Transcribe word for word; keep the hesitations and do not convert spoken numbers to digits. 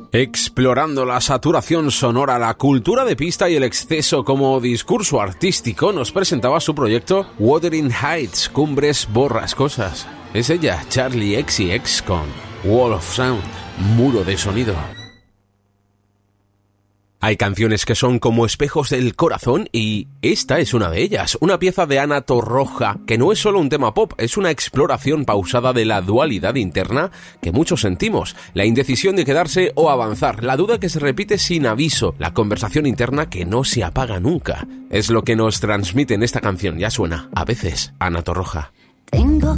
Explorando la saturación sonora, la cultura de pista y el exceso como discurso artístico, nos presentaba su proyecto Wuthering Heights, Cumbres Borrascosas. Es ella, Charli X C X con Wall of Sound, Muro de Sonido. Hay canciones que son como espejos del corazón y esta es una de ellas, una pieza de Ana Torroja, que no es solo un tema pop, es una exploración pausada de la dualidad interna que muchos sentimos, la indecisión de quedarse o avanzar, la duda que se repite sin aviso, la conversación interna que no se apaga nunca. Es lo que nos transmite en esta canción, ya suena, a veces, Ana Torroja. Tengo